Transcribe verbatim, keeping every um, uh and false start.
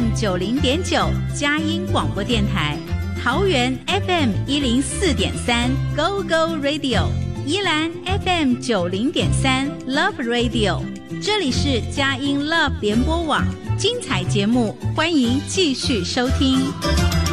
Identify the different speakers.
Speaker 1: M 九零点九佳音广播电台，桃园 F M 一零四点三 Go Go Radio， 宜兰 F M 九零点三 Love Radio。这里是佳音 Love 联播网，精彩节目欢迎继续收听。